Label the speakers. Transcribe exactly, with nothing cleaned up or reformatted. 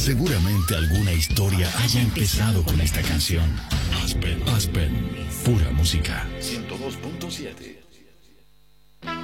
Speaker 1: Seguramente alguna historia haya empezado con esta canción. Aspen, Aspen, pura música. ciento dos punto siete.